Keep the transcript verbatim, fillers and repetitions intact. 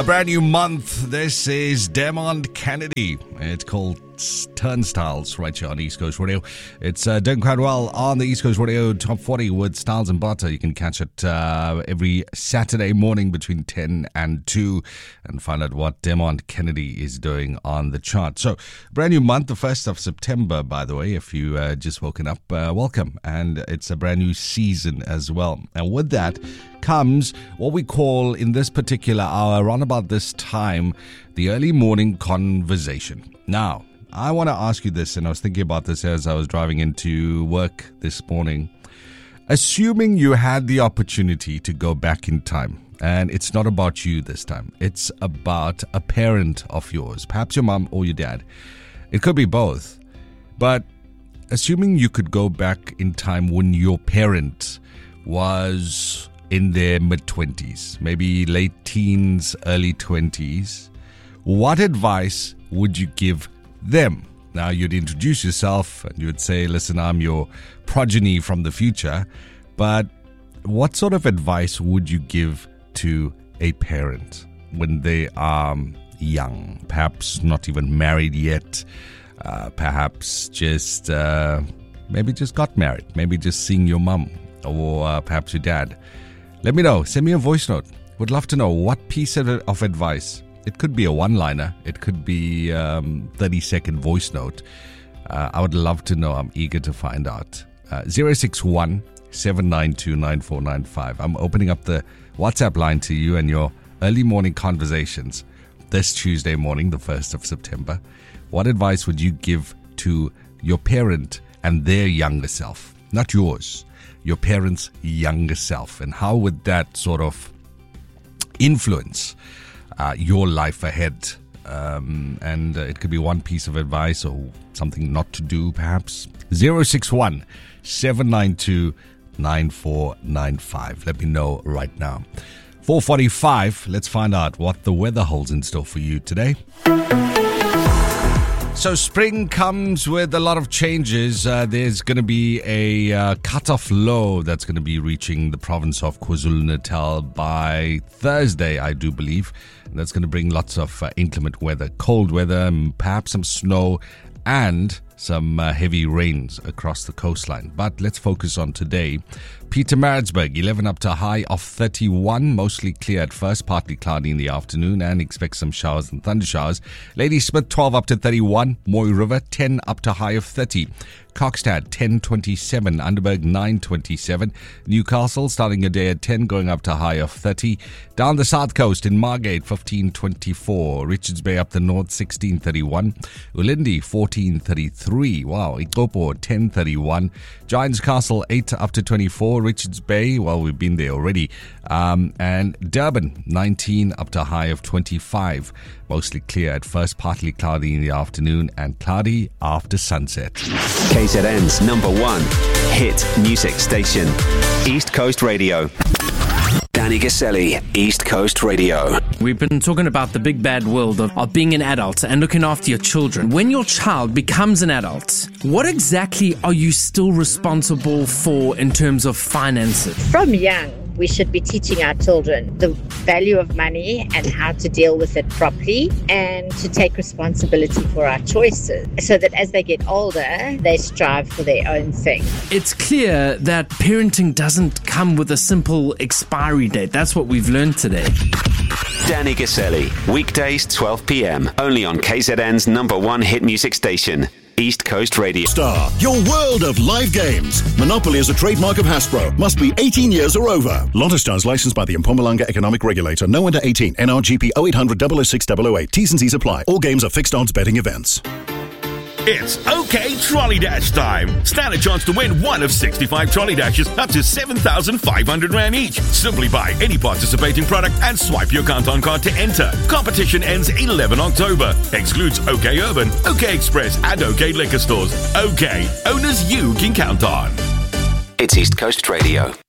brand new month. This is Demond Kennedy. It's called Turnstiles right here on East Coast Radio. It's uh, doing quite well on the East Coast Radio Top forty with Styles and Butter. You can catch it uh, every Saturday morning between ten and two and find out what Demond Kennedy is doing on the chart. So, brand new month, the first of September, by the way. If you uh, just woken up, uh, welcome. And it's a brand new season as well. And with that comes what we call in this particular hour, around about this time, the early morning conversation. Now, I want to ask you this, and I was thinking about this as I was driving into work this morning. Assuming you had the opportunity to go back in time, and it's not about you this time, it's about a parent of yours, perhaps your mom or your dad. It could be both. But assuming you could go back in time when your parent was in their mid-twenties, maybe late teens, early twenties, what advice would you give them? Now, you'd introduce yourself and you would say, listen, I'm your progeny from the future. But what sort of advice would you give to a parent when they are young, perhaps not even married yet, uh, perhaps just uh, maybe just got married, maybe just seeing your mum or uh, perhaps your dad? Let me know. Send me a voice note. Would love to know what piece of, of advice. It could be a one-liner. It could be um, thirty-second voice note. Uh, I would love to know. I'm eager to find out. Uh, zero six one, seven nine two, nine four nine five. I'm opening up the WhatsApp line to you and your early morning conversations this Tuesday morning, the first of September. What advice would you give to your parent and their younger self? Not yours, your parent's younger self. And how would that sort of influence Uh, your life ahead? Um, and uh, it could be one piece of advice or something not to do, perhaps. zero six one, seven nine two, nine four nine five. Let me know right now. four forty-five, let's find out what the weather holds in store for you today. So spring comes with a lot of changes. Uh, there's going to be a uh, cut-off low that's going to be reaching the province of KwaZulu-Natal by Thursday, I do believe. And that's going to bring lots of uh, inclement weather, cold weather, perhaps some snow, and some uh, heavy rains across the coastline. But let's focus on today. Pietermaritzburg, eleven up to a high of thirty-one, mostly clear at first, partly cloudy in the afternoon, and expect some showers and thunder showers. Ladysmith, twelve up to thirty-one, Moy River, ten up to a high of thirty. Kokstad, ten twenty-seven, Underberg, nine twenty-seven. Newcastle, starting your day at ten, going up to a high of thirty. Down the south coast in Margate, fifteen twenty-four. Richards Bay up the north, sixteen thirty-one. Ulindi, fourteen thirty-three. Wow, Ikopo, ten thirty-one. Giants Castle, eight up to twenty-four. Richards Bay, well, we've been there already. Um, and Durban, nineteen up to a high of twenty-five. Mostly clear at first, partly cloudy in the afternoon, and cloudy after sunset. K Z N's number one hit music station, East Coast Radio. Danny Gaselli, East Coast Radio. We've been talking about the big bad world of, of being an adult and looking after your children. When your child becomes an adult, what exactly are you still responsible for in terms of finances? From young, we should be teaching our children the value of money and how to deal with it properly and to take responsibility for our choices so that as they get older, they strive for their own thing. It's clear that parenting doesn't come with a simple expiry date. That's what we've learned today. Danny Gaselli, weekdays twelve p.m. only on K Z N's number one hit music station, East Coast Radio. Star, your world of live games. Monopoly is a trademark of Hasbro. Must be eighteen years or over. Lotto Stars licensed by the Mpumalanga Economic Regulator. No under eighteen. N R G P oh eight hundred, double oh six, double oh eight. T's and C's apply. All games are fixed odds betting events. It's OK Trolley Dash time. Stand a chance to win one of sixty-five Trolley Dashes up to seven thousand five hundred rand each. Simply buy any participating product and swipe your count-on card to enter. Competition ends eleventh October. Excludes OK Urban, OK Express and OK Liquor Stores. OK, owners you can count on. It's East Coast Radio.